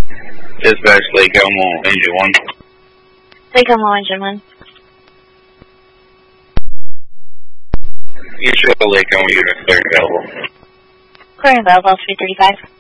Dispatch Lake Elmo, Engine 1. Lake Elmo, Engine 1. You show Lake Elmo unit clearing available. Clearing available, 335.